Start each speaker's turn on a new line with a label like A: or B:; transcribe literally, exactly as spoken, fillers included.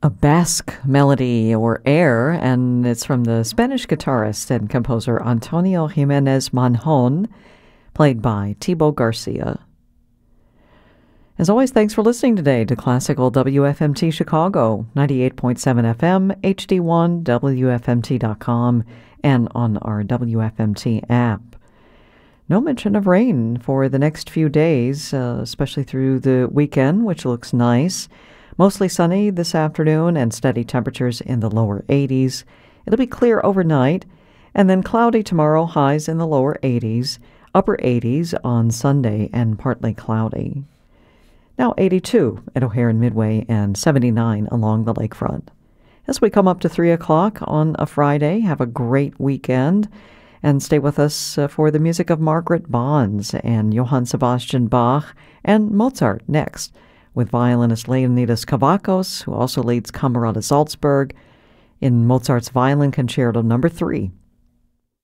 A: a Basque melody or air, and it's from the Spanish guitarist and composer Antonio Jimenez Manjon, played by Thibaut Garcia. As always, thanks for listening today to Classical W F M T Chicago, ninety-eight point seven F M, H D one, W F M T dot com, and on our W F M T app. No mention of rain for the next few days, uh, especially through the weekend, which looks nice. Mostly sunny this afternoon and steady temperatures in the lower eighties. It'll be clear overnight, and then cloudy tomorrow, highs in the lower eighties, upper eighties on Sunday, and partly cloudy. Now eighty-two at O'Hare and Midway and seventy-nine along the lakefront. As we come up to three o'clock on a Friday, have a great weekend and stay with us uh, for the music of Margaret Bonds and Johann Sebastian Bach and Mozart next, with violinist Leonidas Kavakos, who also leads Camerata Salzburg in Mozart's Violin Concerto number three.